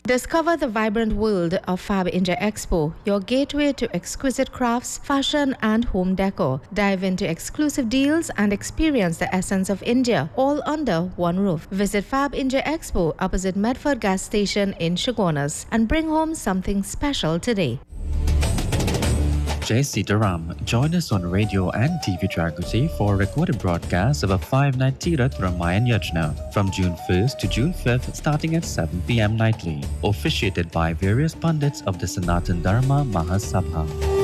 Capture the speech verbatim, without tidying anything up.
Discover the vibrant world of Fab India Expo, your gateway to exquisite crafts, fashion and home decor. Dive into exclusive deals and experience the essence of India, all under one roof. Visit Fab India Expo opposite Medford Gas Station in Chaguanas and bring home something special today. Jai Sitaram. Join us on radio and T V Jagriti for a recorded broadcast of a five-night Tirath Ramayan Yajna from June first to June fifth starting at seven p m nightly, officiated by various pundits of the Sanatan Dharma Mahasabha.